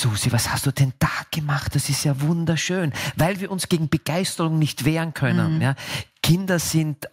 Susi, was hast du denn da gemacht? Das ist ja wunderschön. Weil wir uns gegen Begeisterung nicht wehren können. Ja? Kinder sind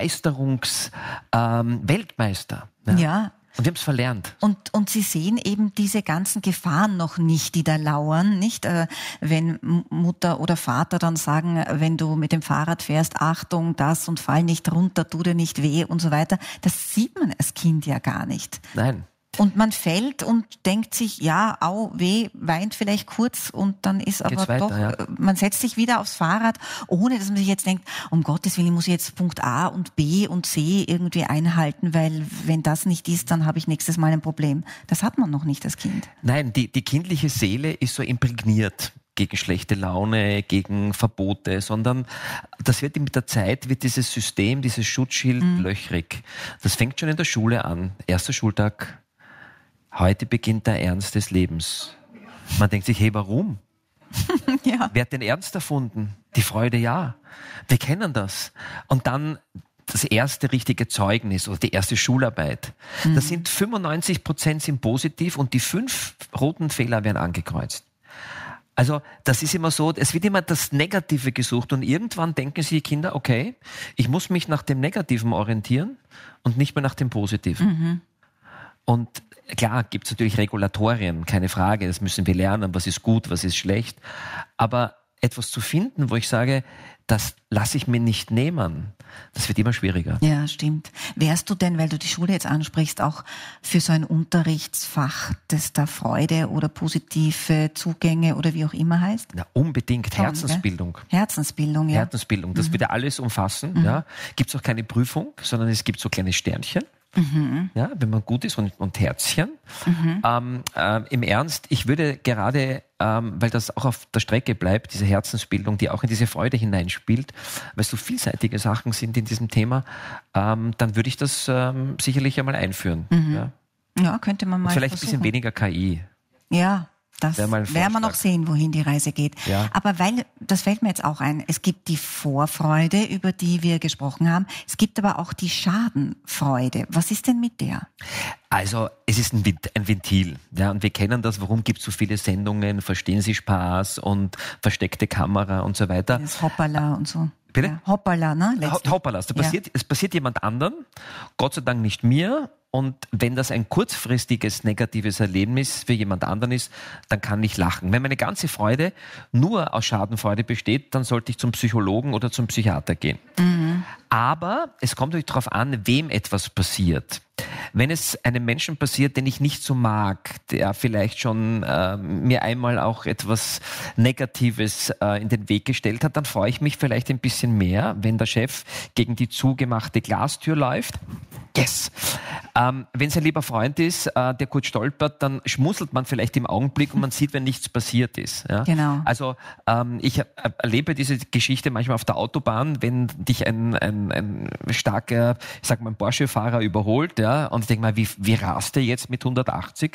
Begeisterungs-Weltmeister. Ja. Und wir haben es verlernt. Und sie sehen eben diese ganzen Gefahren noch nicht, die da lauern, nicht? Wenn Mutter oder Vater dann sagen, wenn du mit dem Fahrrad fährst, Achtung, das und fall nicht runter, tu dir nicht weh und so weiter. Das sieht man als Kind ja gar nicht. Nein. Und man fällt und denkt sich, ja, au, weh, weint vielleicht kurz und dann ist aber Geht's weiter, doch, ja. Man setzt sich wieder aufs Fahrrad, ohne dass man sich jetzt denkt, um Gottes Willen, muss ich jetzt Punkt A und B und C irgendwie einhalten, weil wenn das nicht ist, dann habe ich nächstes Mal ein Problem. Das hat man noch nicht als Kind. Nein, die kindliche Seele ist so imprägniert gegen schlechte Laune, gegen Verbote, sondern das wird mit der Zeit, wird dieses System, dieses Schutzschild löchrig. Das fängt schon in der Schule an. Erster Schultag. Heute beginnt der Ernst des Lebens. Man denkt sich, hey, warum? Ja. Wer hat den Ernst erfunden? Die Freude, ja. Wir kennen das. Und dann das erste richtige Zeugnis oder die erste Schularbeit. Das sind 95% sind positiv und die 5 roten Fehler werden angekreuzt. Also das ist immer so, es wird immer das Negative gesucht und irgendwann denken sich die Kinder, okay, ich muss mich nach dem Negativen orientieren und nicht mehr nach dem Positiven. Und klar gibt es natürlich Regulatorien, keine Frage, das müssen wir lernen, was ist gut, was ist schlecht. Aber etwas zu finden, wo ich sage, das lasse ich mir nicht nehmen, das wird immer schwieriger. Ja, stimmt. Wärst du denn, weil du die Schule jetzt ansprichst, auch für so ein Unterrichtsfach, das da Freude oder positive Zugänge oder wie auch immer heißt? Na, unbedingt. Herzensbildung. Herzensbildung, ja. Herzensbildung, das wird ja alles umfassen. Ja. Gibt es auch keine Prüfung, sondern es gibt so kleine Sternchen. Ja, wenn man gut ist und Herzchen. Im Ernst, ich würde gerade, weil das auch auf der Strecke bleibt, diese Herzensbildung, die auch in diese Freude hineinspielt, weil es so vielseitige Sachen sind in diesem Thema, dann würde ich das sicherlich einmal einführen. Ja, könnte man mal vielleicht versuchen. ein bisschen weniger KI. Ja, das werden wir noch sehen, wohin die Reise geht. Ja. Aber das fällt mir jetzt auch ein, es gibt die Vorfreude, über die wir gesprochen haben. Es gibt aber auch die Schadenfreude. Was ist denn mit der? Also es ist ein Ventil. Ja, und wir kennen das, warum gibt es so viele Sendungen, Verstehen Sie Spaß und versteckte Kamera und so weiter. Das Hoppala und so. Bitte? Ja, Hoppala, ne? Hoppala, es passiert jemand anderen, Gott sei Dank nicht mir. Und wenn das ein kurzfristiges negatives Erlebnis für jemand anderen ist, dann kann ich lachen. Wenn meine ganze Freude nur aus Schadenfreude besteht, dann sollte ich zum Psychologen oder zum Psychiater gehen. Aber es kommt natürlich darauf an, wem etwas passiert. Wenn es einem Menschen passiert, den ich nicht so mag, der vielleicht schon mir einmal auch etwas Negatives in den Weg gestellt hat, dann freue ich mich vielleicht ein bisschen mehr, wenn der Chef gegen die zugemachte Glastür läuft. Yes! Wenn es ein lieber Freund ist, der kurz stolpert, dann schmunzelt man vielleicht im Augenblick und man sieht, wenn nichts passiert ist. Ja? Genau. Also ich erlebe diese Geschichte manchmal auf der Autobahn, wenn dich ein starker, ich sag mal, Porsche-Fahrer überholt, ja, und ich denke mal, wie rast der jetzt mit 180?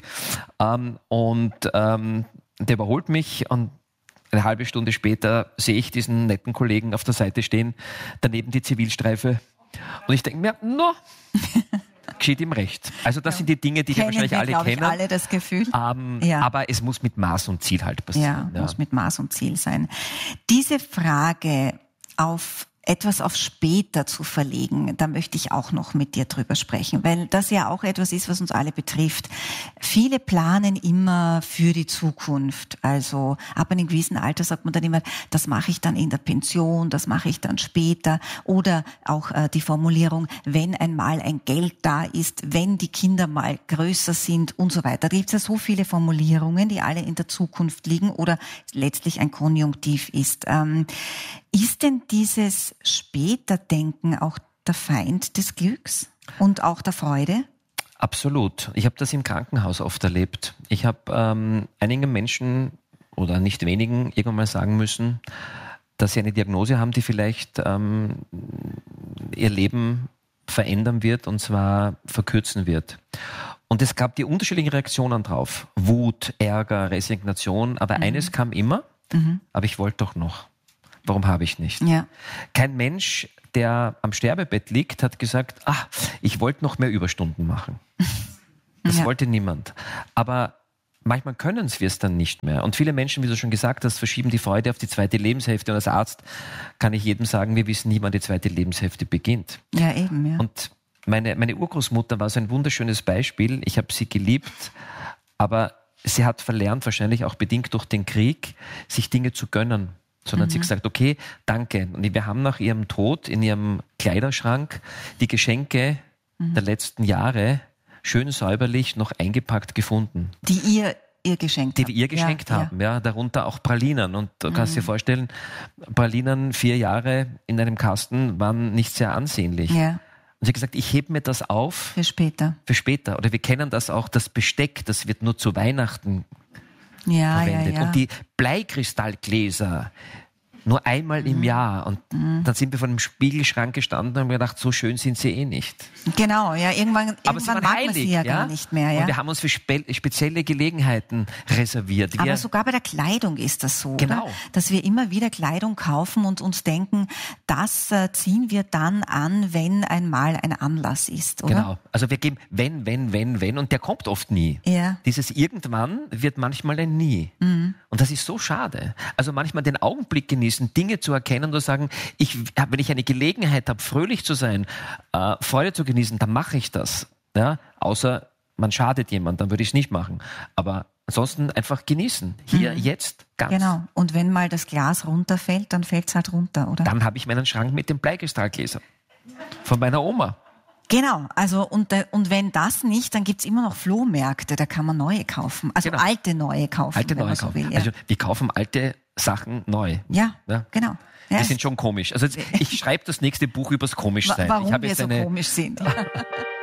Der überholt mich und eine halbe Stunde später sehe ich diesen netten Kollegen auf der Seite stehen, daneben die Zivilstreife. Und ich denke mir, geschieht ihm recht. Also das sind die Dinge, die wir wahrscheinlich alle kennen. Alle das Gefühl. Aber es muss mit Maß und Ziel halt passieren. Ja, muss mit Maß und Ziel sein. Diese Frage auf etwas auf später zu verlegen, da möchte ich auch noch mit dir drüber sprechen, weil das ja auch etwas ist, was uns alle betrifft. Viele planen immer für die Zukunft. Also ab einem gewissen Alter sagt man dann immer, das mache ich dann in der Pension, das mache ich dann später. Oder auch die Formulierung, wenn einmal ein Geld da ist, wenn die Kinder mal größer sind und so weiter. Da gibt es ja so viele Formulierungen, die alle in der Zukunft liegen oder letztlich ein Konjunktiv ist. Ist denn dieses Späterdenken auch der Feind des Glücks und auch der Freude? Absolut. Ich habe das im Krankenhaus oft erlebt. Ich habe einigen Menschen oder nicht wenigen irgendwann mal sagen müssen, dass sie eine Diagnose haben, die vielleicht ihr Leben verändern wird und zwar verkürzen wird. Und es gab die unterschiedlichen Reaktionen drauf. Wut, Ärger, Resignation. Aber eines kam immer, aber ich wollte doch noch. Warum habe ich nicht? Ja. Kein Mensch, der am Sterbebett liegt, hat gesagt, ich wollte noch mehr Überstunden machen. Das wollte niemand. Aber manchmal können wir es dann nicht mehr. Und viele Menschen, wie du schon gesagt hast, verschieben die Freude auf die zweite Lebenshälfte. Und als Arzt kann ich jedem sagen, wir wissen nie, wann die zweite Lebenshälfte beginnt. Ja, eben, ja. Und meine Urgroßmutter war so ein wunderschönes Beispiel. Ich habe sie geliebt, aber sie hat verlernt, wahrscheinlich auch bedingt durch den Krieg, sich Dinge zu gönnen. Sondern sie hat gesagt, okay, danke. Und wir haben nach ihrem Tod in ihrem Kleiderschrank die Geschenke der letzten Jahre schön säuberlich noch eingepackt gefunden. Die ihr geschenkt Die wir ihr geschenkt haben, ja. Darunter auch Pralinen. Und du kannst dir vorstellen, Pralinen 4 Jahre in einem Kasten waren nicht sehr ansehnlich. Ja. Und sie hat gesagt, ich hebe mir das auf. Für später. Für später. Oder wir kennen das auch, das Besteck, das wird nur zu Weihnachten verwendet. Ja. Und die Bleikristallgläser nur einmal im Jahr. Und dann sind wir vor dem Spiegelschrank gestanden und haben gedacht, so schön sind sie eh nicht. Genau, ja, irgendwann Aber sie waren mag heilig, man sie ja gar nicht mehr. Ja? Und wir haben uns für spezielle Gelegenheiten reserviert. Aber sogar bei der Kleidung ist das so, genau. Oder? Dass wir immer wieder Kleidung kaufen und uns denken, das ziehen wir dann an, wenn einmal ein Anlass ist, oder? Genau, also wir geben wenn und der kommt oft nie. Ja. Dieses irgendwann wird manchmal ein nie. Und das ist so schade. Also manchmal den Augenblick genießen, Dinge zu erkennen oder sagen, wenn ich eine Gelegenheit habe, fröhlich zu sein, Freude zu genießen, dann mache ich das. Ja? Außer man schadet jemand, dann würde ich es nicht machen. Aber ansonsten einfach genießen. Hier, jetzt, ganz. Genau. Und wenn mal das Glas runterfällt, dann fällt es halt runter, oder? Dann habe ich meinen Schrank mit den Bleikristallgläsern von meiner Oma. Genau, also und wenn das nicht, dann gibt's immer noch Flohmärkte, da kann man neue kaufen. Also Genau. alte neue kaufen, Alte wenn neue man so kaufen. will. Ja, Also wir kaufen alte Sachen neu. ja, Ja. genau. Ja. Die sind schon komisch. Also ich schreibe das nächste Buch übers Komischsein. Warum ich habe wir jetzt so eine komisch sind.